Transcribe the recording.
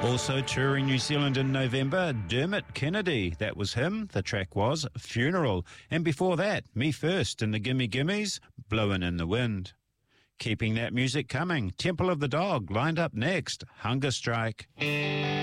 Also touring New Zealand in November, Dermot Kennedy. That was him. The track was Funeral. And before that, Me First and the Gimme Gimmes, Blowin' in the Wind. Keeping that music coming, Temple of the Dog lined up next, Hunger Strike.